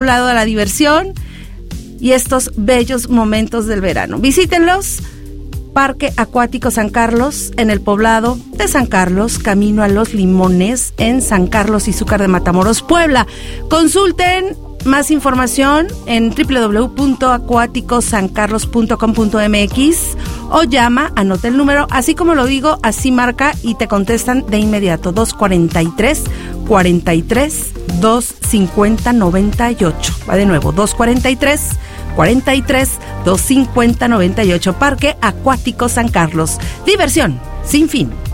acoplado a la diversión y estos bellos momentos del verano. Visítenlos. Parque Acuático San Carlos, en el poblado de San Carlos, camino a Los Limones, en San Carlos Izúcar de Matamoros, Puebla. Consulten más información en www.acuaticosancarlos.com.mx o llama, anota el número, así como lo digo, así marca y te contestan de inmediato. 243-250-98. Va de nuevo, 243-250-98. Parque Acuático San Carlos. Diversión sin fin.